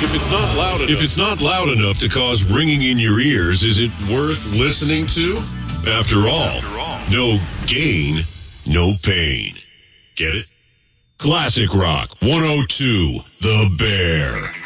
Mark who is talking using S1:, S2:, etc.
S1: If it's not loud enough to cause ringing in your ears, is it worth listening to? After all, no gain, no pain. Get it? Classic Rock 102, The Bear.